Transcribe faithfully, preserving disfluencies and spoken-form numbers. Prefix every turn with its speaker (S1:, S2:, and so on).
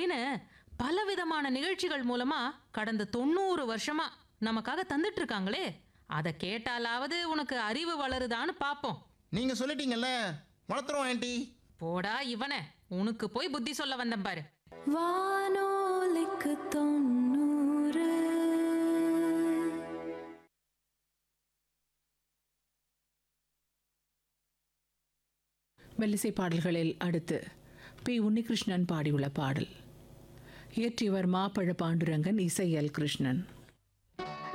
S1: அப்படின்னு பலவிதமான நிகழ்ச்சிகள் மூலமா கடந்த தொண்ணூறு வருஷமா நமக்காக தந்துட்டு இருக்காங்களே, அதை கேட்டாலாவது உனக்கு அறிவு வளருதான்னு பாப்போம்.
S2: நீங்க சொல்லிட்டீங்கல்ல, வளர்த்துறோம் ஆண்டி.
S1: போடா இவனே, உனக்கு போய் புத்தி சொல்ல வந்தேன் பாரு.
S3: வானோலிக்கு தொண்ணூறு.
S4: மெல்லிசை பாடல்களில் அடுத்து பி உன்னிகிருஷ்ணன் பாடியுள்ள பாடல். இயற்றியவர் மாப்பழ பாண்டுரங்கன், இசை எல் கிருஷ்ணன்.